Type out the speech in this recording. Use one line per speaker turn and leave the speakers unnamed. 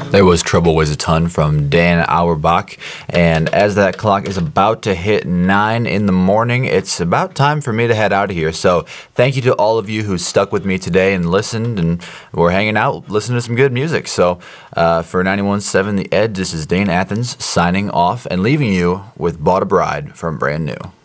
There was Trouble Was a Ton from Dan Auerbach, and as that clock is about to hit 9 in the morning, it's about time for me to head out of here. So thank you to all of you who stuck with me today and listened, and we're hanging out, listening to some good music. So for 91.7 The Edge, this is Dane Athens signing off and leaving you with Bought a Bride from Brand New.